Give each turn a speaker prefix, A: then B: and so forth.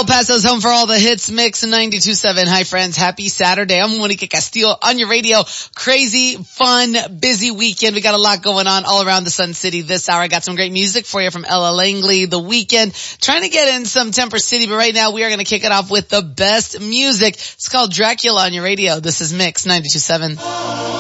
A: El Paso's home for all the hits, Mix 92.7. Hi friends, happy Saturday. I'm Monica Castillo on your radio. Crazy, fun, busy weekend. We got a lot going on all around the Sun City this hour. I got some great music for you from Ella Langley, The Weeknd. Trying to get in some Temper City, but right now we are going to kick it off with the best music. It's called Dracula on your radio. This is Mix 92.7.